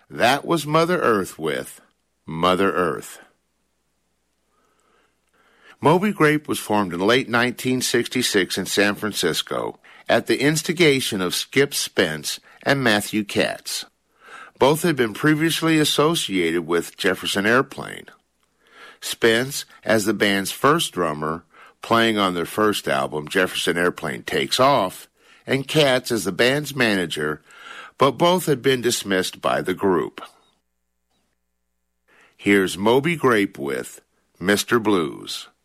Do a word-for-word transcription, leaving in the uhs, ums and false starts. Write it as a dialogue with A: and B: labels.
A: That was Mother Earth with Mother Earth. Moby Grape was formed in late nineteen sixty-six in San Francisco at the instigation of Skip Spence and Matthew Katz. Both had been previously associated with Jefferson Airplane. Spence, as the band's first drummer, playing on their first album, Jefferson Airplane Takes Off, and Katz as the band's manager, but both had been dismissed by the group. Here's Moby Grape with Mister Blues.